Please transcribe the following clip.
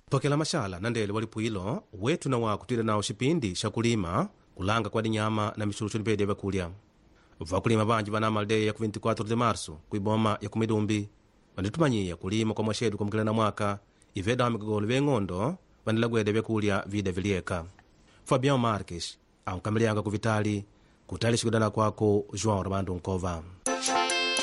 pokela mashala na ndele walipuilo wetu na wako twile nawo xipindi xa kulima kulanga kwa dinyama na mixuluxo ni pede vyakulya vakulima vanji vana maldeia ya ku 24 de março kuiboma ya kumidumbi vanditumanyiya kulima kwa mwaxedu kumukila na mwaka iveda wa migogolo veng'ondo vandilagwede vyakulya vida vilieka. Fabião Marques aunkamilianga ku Vitali kutali xikudala kwako João Armando Nkova.